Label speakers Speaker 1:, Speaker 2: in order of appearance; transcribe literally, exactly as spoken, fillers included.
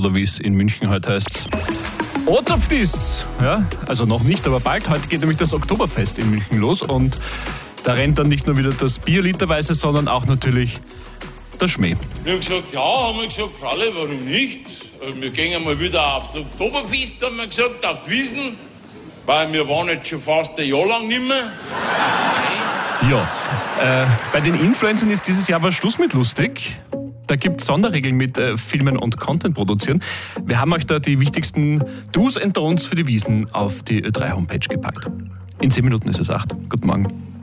Speaker 1: oder wie es in München heute heißt. Ozapftis! Ja, also noch nicht, aber bald. Heute geht nämlich das Oktoberfest in München los und da rennt dann nicht nur wieder das Bier literweise, sondern auch natürlich der Schmäh.
Speaker 2: Wir haben gesagt, ja, haben wir gesagt, Fralle, warum nicht? Wir gehen mal wieder auf das Oktoberfest, haben wir gesagt, auf die Wiesn, weil wir waren jetzt schon fast ein Jahr lang nicht mehr.
Speaker 1: Ja, äh, bei den Influencern ist dieses Jahr aber Schluss mit lustig. Da gibt es Sonderregeln mit äh, Filmen und Content produzieren. Wir haben euch da die wichtigsten Do's and Don'ts für die Wiesn auf die Ö drei Homepage gepackt. In zehn Minuten ist es acht. Guten Morgen.